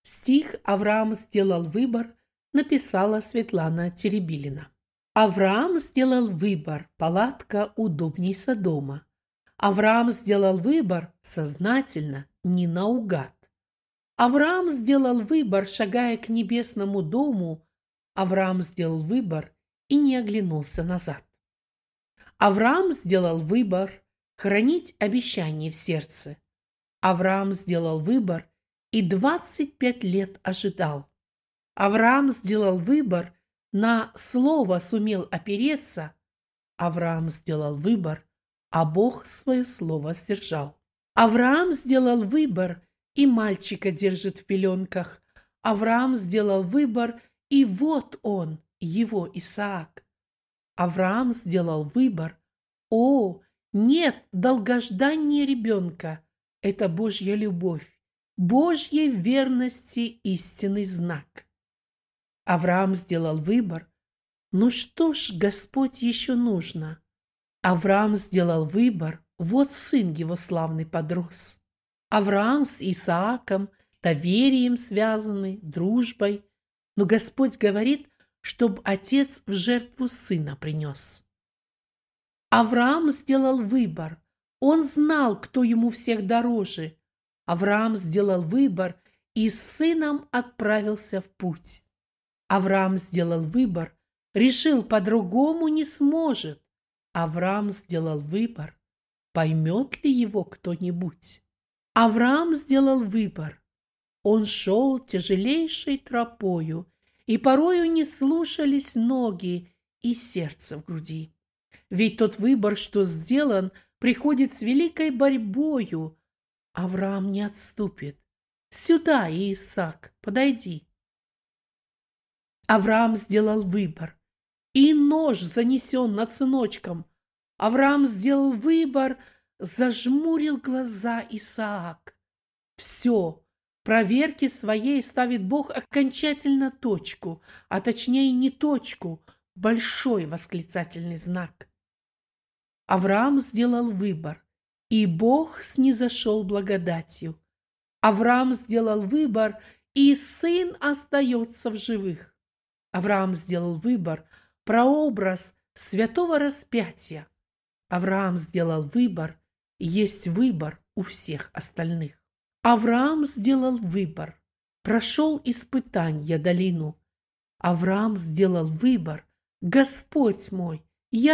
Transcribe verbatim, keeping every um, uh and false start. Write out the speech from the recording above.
Стих «Авраам сделал выбор» написала Светлана Теребилина. Авраам сделал выбор, палатка удобней Содома. Авраам сделал выбор сознательно, не наугад. Авраам сделал выбор, шагая к небесному дому. Авраам сделал выбор и не оглянулся назад. Авраам сделал выбор хранить обещание в сердце. Авраам сделал выбор и двадцать пять лет ожидал. Авраам сделал выбор, на слово сумел опереться. Авраам сделал выбор, а Бог свое слово сдержал. Авраам сделал выбор, и мальчика держит в пеленках. Авраам сделал выбор, и вот он, его Исаак. Авраам сделал выбор. О, нет долгождания ребенка. Это Божья любовь, Божьей верности истинный знак. Авраам сделал выбор. Ну что ж, Господь, еще нужно? Авраам сделал выбор. Вот сын его славный подрос. Авраам с Исааком доверием связаны, дружбой. Но Господь говорит, чтоб отец в жертву сына принес. Авраам сделал выбор. Он знал, кто ему всех дороже. Авраам сделал выбор и с сыном отправился в путь. Авраам сделал выбор, решил, по-другому не сможет. Авраам сделал выбор, поймет ли его кто-нибудь? Авраам сделал выбор. Он шел тяжелейшей тропою, и порою не слушались ноги и сердце в груди. Ведь тот выбор, что сделан, приходит с великой борьбою. Авраам не отступит. Сюда, Исаак, подойди. Авраам сделал выбор, и нож занесен над сыночком. Авраам сделал выбор, зажмурил глаза Исаак. Все, проверке своей ставит Бог окончательно точку, а точнее не точку, большой восклицательный знак. Авраам сделал выбор, и Бог снизошел благодатью. Авраам сделал выбор, и сын остается в живых. Авраам сделал выбор, прообраз святого распятия. Авраам сделал выбор, и есть выбор у всех остальных. Авраам сделал выбор, прошел испытанья долину. Авраам сделал выбор, Господь мой,